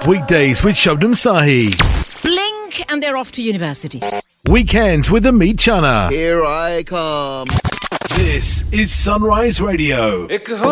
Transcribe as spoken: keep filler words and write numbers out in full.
weekdays with Shabnam Sahi. Blink and they're off to university. Weekends with Amit Chana. Here I come. This is Sunrise Radio.